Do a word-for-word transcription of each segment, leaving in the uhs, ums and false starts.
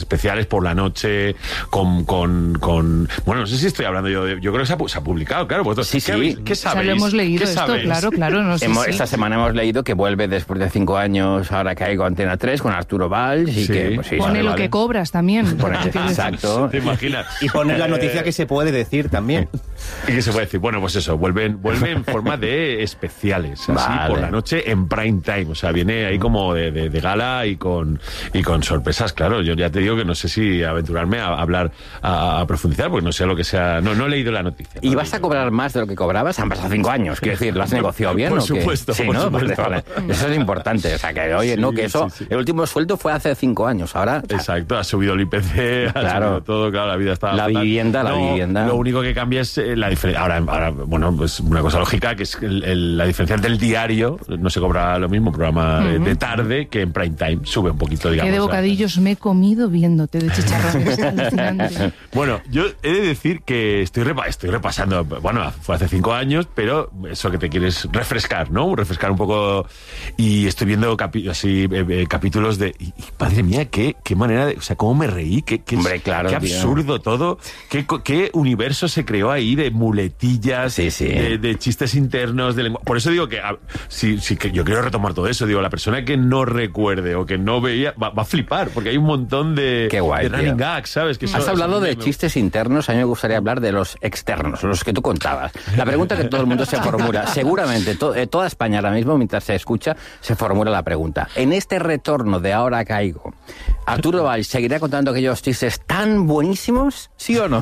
especiales por la noche, con, con, con... Bueno, no sé si estoy hablando yo de... Yo creo que se ha, se ha publicado, claro. Vosotros, sí, ¿qué, sí. habéis, ¿Qué sabéis? O sea, lo hemos leído ¿Qué esto, sabéis? claro, claro. No sé hemos, si... Esta semana hemos leído que vuelve después de cinco años, ahora caigo a Antena tres, con Arturo Valls, y sí. que... Pues, sí, Pone vale, lo vale. que cobras también. Pone, exacto. ¿Te imaginas? Y poner la noticia que se puede decir también. ¿Y qué se puede decir? Bueno, pues eso, vuelven, vuelve en forma de especiales, así Vale. por la noche en prime time. O sea, viene ahí como de, de, de gala y con, y con sorpresas, claro. Yo ya te digo que no sé si aventurarme a, a hablar, a, a profundizar, porque no sé lo que sea. No, no he leído la noticia. ¿Y no vas a cobrar más de lo que cobrabas? Han pasado cinco años, quiero decir, ¿lo has negociado bien Por o qué? supuesto, Sí, por ¿no? supuesto. Vale, vale. Eso es importante, o sea, que oye, Sí, no, que eso, sí, sí. el último sueldo fue hace cinco años, ahora... o sea, Exacto, ha subido el I P C, ha Claro. subido todo, claro, la vida está... La fatal. vivienda, la No, vivienda. Lo único que cambia es eh, la diferencia. Ahora, ahora, bueno, pues una cosa lógica, que es el, el, la diferencia del diario, no se cobra lo mismo, programa uh-huh. de tarde, que en prime time, sube un poquito, digamos. Qué de bocadillos me he comido viéndote de chicharrones, alucinante. Bueno, yo he de decir que estoy, repa estoy repasando, bueno, fue hace cinco años, pero eso que te quieres refrescar, ¿no? Refrescar un poco, y estoy viendo capi así eh, eh, capítulos de, y, y, madre mía, qué, qué manera de, o sea, cómo me reí, qué, qué, Hombre, claro, qué tío. absurdo todo, qué, qué universo se creó ahí de muletillas, sí, sí. De, de chistes internos, de lengua. Por eso digo que, a, si, si que yo quiero retomar todo eso, digo, la persona que no recuerde o que no veía, va, va a flipar, porque hay un montón de, Qué guay, de running tío. gags, ¿sabes? Que Has eso, hablado eso de me- chistes internos, a mí me gustaría hablar de los externos, los que tú contabas. La pregunta que todo el mundo se formula, seguramente to eh, toda España ahora mismo, mientras se escucha, se formula la pregunta. En este retorno de Ahora Caigo, ¿Arturo Valls seguirá contando aquellos chistes tan buenísimos, sí o no?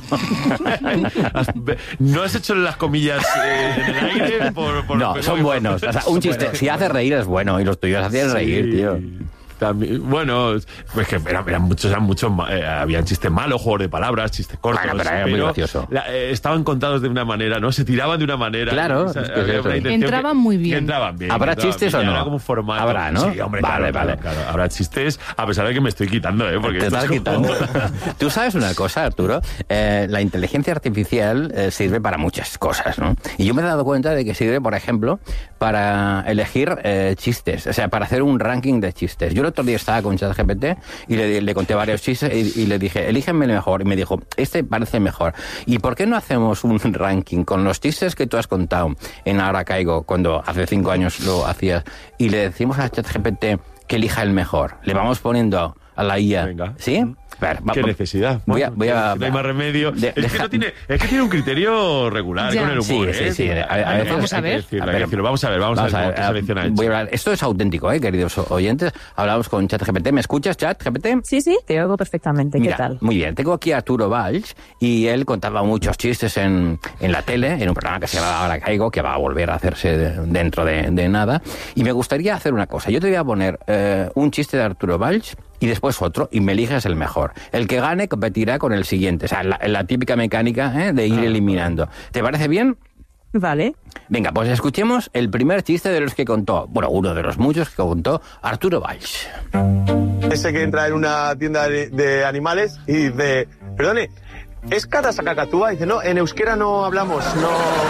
¿No has hecho las comillas eh, en el aire? Por, por, No, por- son por- buenos. O sea, un chiste, si hace reír es bueno, y los tuyos hacían reír, Sí. tío. También, bueno, pues que eran, eran muchos, eran muchos, eh, habían chistes malos, juegos de palabras, chistes cortos, Bueno, pero era muy gracioso. la- eh, estaban contados de una manera, ¿no? Se tiraban de una manera. Claro, O sea, es que es había eso. una intención Entraban que- muy bien. que entraban bien. ¿Habrá entraban chistes bien, o no? Era como un formato. Habrá, ¿no? Sí, hombre, Vale, claro, vale. claro, claro. Habrá chistes, a pesar de que me estoy quitando, ¿eh? Porque Te esto estás es como- quitando. Tú sabes una cosa, Arturo, eh, la inteligencia artificial eh, sirve para muchas cosas, ¿no? Y yo me he dado cuenta de que sirve, por ejemplo, para elegir eh, chistes, o sea, para hacer un ranking de chistes. Yo el otro día estaba con ChatGPT y le, le conté varios chistes y, y le dije, elígenme el mejor. Y me dijo, este parece mejor. ¿Y por qué no hacemos un ranking con los chistes que tú has contado en Ahora Caigo, cuando hace cinco años lo hacías, y le decimos a ChatGPT que elija el mejor? Le vamos poniendo a la I A. Venga. ¿Sí? A ver, ¿Qué va- necesidad? Voy a, voy a, no hay más remedio. de- es, que deja- no tiene, es que tiene un criterio regular Ya. con el humor. Sí, sí, ¿eh? sí. A- a Hay- veces- Vamos a hay que ver. decirlo, A hay que ver, decirlo. Vamos a ver, vamos, a ver cómo qué a- selección ha hecho. voy a hablar- Esto es auténtico, ¿eh, queridos oyentes? Hablamos con ChatGPT. ¿Me escuchas, ChatGPT? Sí, sí, te oigo perfectamente. ¿Qué Mira, tal? muy bien. Tengo aquí a Arturo Valls y él contaba muchos chistes en, en la tele, en un programa que se llama Ahora Caigo, que va a volver a hacerse de- dentro de, de nada. Y me gustaría hacer una cosa. Yo te voy a poner eh, un chiste de Arturo Valls y después otro, y me eliges el mejor. El que gane competirá con el siguiente. O sea, la, la típica mecánica, ¿eh?, de ir eliminando. ¿Te parece bien? Vale. Venga, pues escuchemos el primer chiste de los que contó, bueno, uno de los muchos que contó Arturo Valls. Ese que entra en una tienda de, de animales y dice, perdone, ¿es catasacacatúa? Dice, no, en euskera no hablamos, no...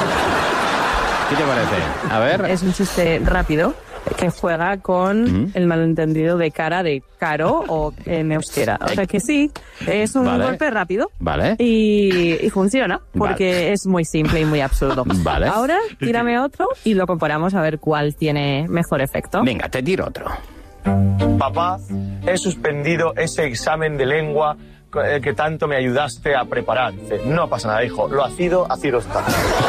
¿Qué te parece? A ver. Es un chiste rápido que juega con Ujú. el malentendido de cara de caro o en euskera. O sea que sí, es un Vale. golpe rápido Vale. y, y funciona porque Vale. es muy simple y muy absurdo. Vale. Ahora tírame otro y lo comparamos a ver cuál tiene mejor efecto. Venga, te tiro otro. Papá, he suspendido ese examen de lengua eh, que tanto me ayudaste a preparar. Dice, no pasa nada, hijo, lo ha sido, ha sido está.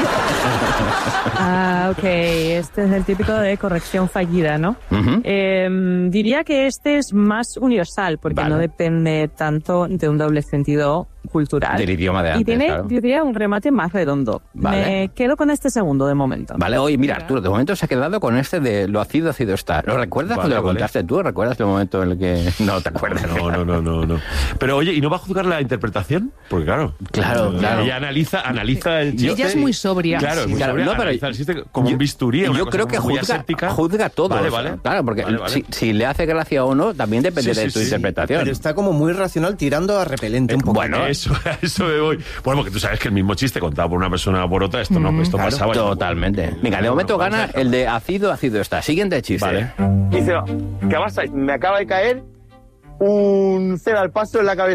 Ah, ok. Este es el típico de corrección fallida, ¿no? Ujú. Eh, diría que este es más universal porque Vale. no depende tanto de un doble sentido cultural. Del idioma de antes, Y tiene, claro. yo diría, un remate más redondo. Vale. Me quedo con este segundo de momento. Vale, oye, mira, Arturo, de momento se ha quedado con este de lo ácido, ácido está. ¿Lo recuerdas Vale, cuando lo vale. contaste tú? ¿Recuerdas el momento en el que no te acuerdas? No, no, no, no, no. Pero oye, ¿y no va a juzgar la interpretación? Porque claro. Claro, eh, claro. Ella analiza, analiza el chiste. Ella es muy sobria. Claro, es muy Claro, sobria, no, pero analiza el chiste como yo- un bisturí. una Yo cosa creo que como muy juzga, aséptica. juzga todo. Vale, o sea, vale. Claro, porque Vale, vale. Si, si le hace gracia o no, también depende Sí, de sí, tu sí. interpretación. Pero está como muy racional tirando a repelente un poco. bueno, Eso, a eso me voy. Bueno, porque tú sabes que el mismo chiste contado por una persona o por otra, esto no, esto Claro, pasaba. totalmente. Venga, de momento Vamos a gana ver. el de ácido, ácido está. Siguiente chiste. Vale. Dice, ¿qué pasa? Me acaba de caer un cero al paso en la cabeza.